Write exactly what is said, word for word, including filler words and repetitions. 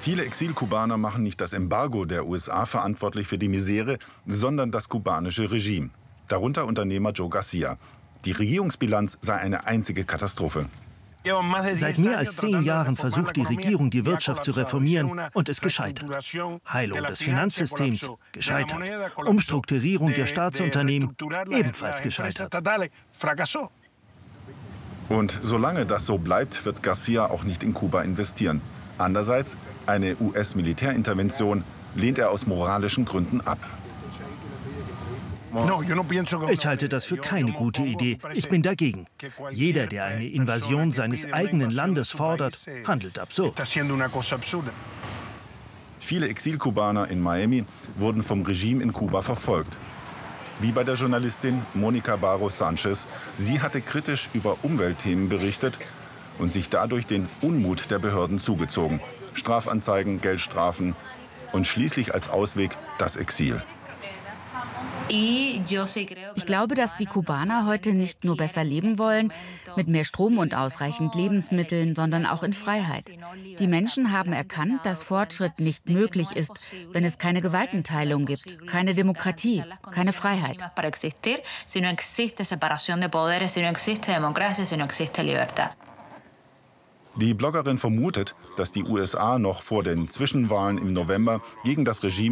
Viele Exilkubaner machen nicht das Embargo der U S A verantwortlich für die Misere, sondern das kubanische Regime. Darunter Unternehmer Joe Garcia. Die Regierungsbilanz sei eine einzige Katastrophe. Seit mehr als zehn Jahren versucht die Regierung, die Wirtschaft zu reformieren und ist gescheitert. Heilung des Finanzsystems gescheitert. Umstrukturierung der Staatsunternehmen ebenfalls gescheitert. Und solange das so bleibt, wird Garcia auch nicht in Kuba investieren. Andererseits, eine U S-Militärintervention lehnt er aus moralischen Gründen ab. Ich halte das für keine gute Idee. Ich bin dagegen. Jeder, der eine Invasion seines eigenen Landes fordert, handelt absurd. Viele Exilkubaner in Miami wurden vom Regime in Kuba verfolgt. Wie bei der Journalistin Monica Barros Sanchez. Sie hatte kritisch über Umweltthemen berichtet und sich dadurch den Unmut der Behörden zugezogen. Strafanzeigen, Geldstrafen und schließlich als Ausweg das Exil. Ich glaube, dass die Kubaner heute nicht nur besser leben wollen, mit mehr Strom und ausreichend Lebensmitteln, sondern auch in Freiheit. Die Menschen haben erkannt, dass Fortschritt nicht möglich ist, wenn es keine Gewaltenteilung gibt, keine Demokratie, keine Freiheit. Die Bloggerin vermutet, dass die U S A noch vor den Zwischenwahlen im November gegen das Regime